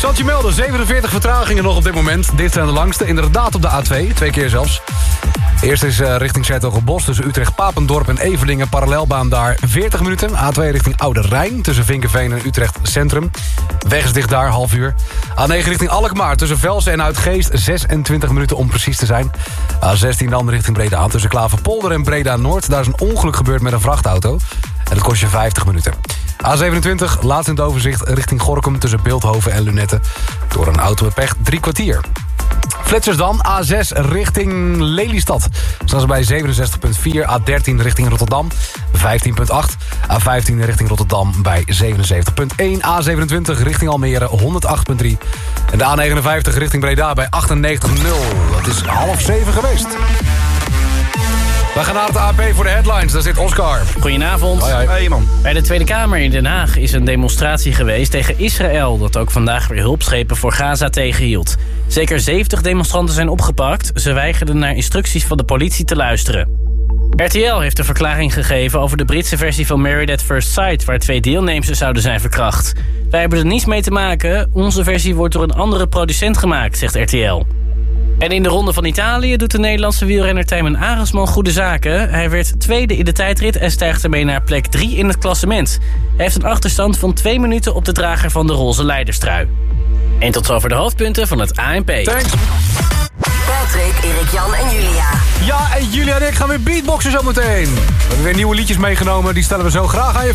zal het je melden, 47 vertragingen nog op dit moment. Dit zijn de langste, inderdaad op de A2, 2 keer zelfs. Eerst is richting 's-Hertogenbosch tussen Utrecht, Papendorp en Everdingen. Parallelbaan daar 40 minuten. A2 richting Oude Rijn tussen Vinkenveen en Utrecht Centrum. Weg is dicht daar, half uur. A9 richting Alkmaar tussen Velsen en Uitgeest 26 minuten om precies te zijn. A16 dan richting Breda tussen Klaverpolder en Breda Noord. Daar is een ongeluk gebeurd met een vrachtauto. En dat kost je 50 minuten. A27, laatst in het overzicht richting Gorinchem tussen Beeldhoven en Lunetten. Door een auto met pech 3 kwartier. Flitsers dan, A6 richting Lelystad. Staan ze bij 67,4, A13 richting Rotterdam 15,8. A15 richting Rotterdam bij 77,1. A27 richting Almere 108,3. En de A59 richting Breda bij 98,0. Dat is 6:30 geweest. We gaan naar het AP voor de headlines. Daar zit Oscar. Goedenavond. Hoi. Hey man. Bij de Tweede Kamer in Den Haag is een demonstratie geweest tegen Israël, dat ook vandaag weer hulpschepen voor Gaza tegenhield. Zeker 70 demonstranten zijn opgepakt. Ze weigerden naar instructies van de politie te luisteren. RTL heeft een verklaring gegeven over de Britse versie van Married at First Sight, waar 2 deelnemers zouden zijn verkracht. Wij hebben er niets mee te maken. Onze versie wordt door een andere producent gemaakt, zegt RTL. En in de Ronde van Italië doet de Nederlandse wielrenner Tijmen Arendsman goede zaken. Hij werd tweede in de tijdrit en stijgt ermee naar plek 3 in het klassement. Hij heeft een achterstand van 2 minuten op de drager van de roze leiderstrui. En tot zover de hoofdpunten van het ANP. Thanks. Patrick, Erik-Jan en Julia. Ja, en Julia en ik gaan weer beatboxen zometeen. We hebben weer nieuwe liedjes meegenomen. Die stellen we zo graag aan je